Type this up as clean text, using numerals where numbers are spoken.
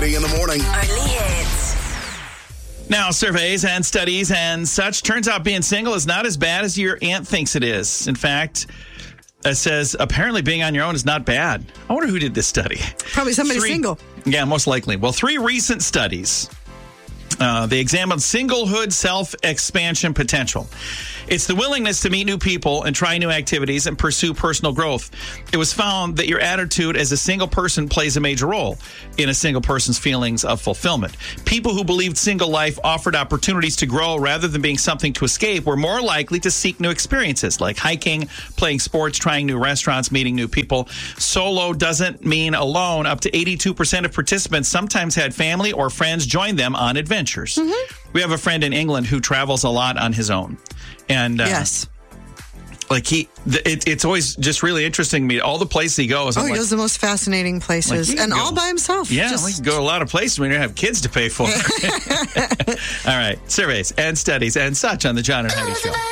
Heidi in the morning. Early hits. Now, surveys and studies and such, turns out being single is not as bad as your aunt thinks it is. In fact, it says apparently being on your own is not bad. I wonder who did this study. Probably somebody single. Yeah, most likely. Well, 3 recent studies. They examined singlehood self-expansion potential. It's the willingness to meet new people and try new activities and pursue personal growth. It was found that your attitude as a single person plays a major role in a single person's feelings of fulfillment. People who believed single life offered opportunities to grow rather than being something to escape were more likely to seek new experiences like hiking, playing sports, trying new restaurants, meeting new people. Solo doesn't mean alone. Up to 82% of participants sometimes had family or friends join them on adventures. Mm-hmm. We have a friend in England who travels a lot on his own. And yes. Like it's always just really interesting to me. All the places he goes. He goes to the most fascinating places. And all by himself. Yeah, we can go to a lot of places when you don't have kids to pay for. All right. Surveys and studies and such on the John and Heidi Show.